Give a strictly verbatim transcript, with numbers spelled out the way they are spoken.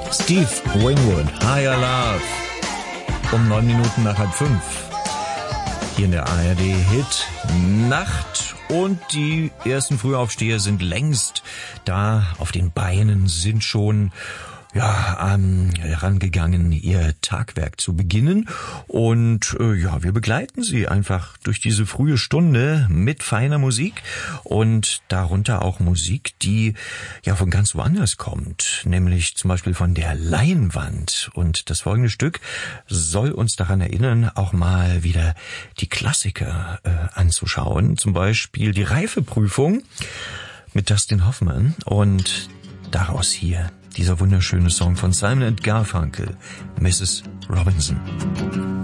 Steve Winwood, Higher Love. Um neun Minuten nach halb fünf. Hier in der A R D Hit Nacht. Und die ersten Frühaufsteher sind längst da auf den Beinen, sind schon ja ähm, herangegangen, ihr Tagwerk zu beginnen. Und äh, ja, wir begleiten sie einfach durch diese frühe Stunde mit feiner Musik und darunter auch Musik, die ja von ganz woanders kommt, nämlich zum Beispiel von der Leinwand. Und das folgende Stück soll uns daran erinnern, auch mal wieder die Klassiker äh, anzuschauen, zum Beispiel die Reifeprüfung mit Dustin Hoffman und daraus hier dieser wunderschöne Song von Simon and Garfunkel, Missus Robinson.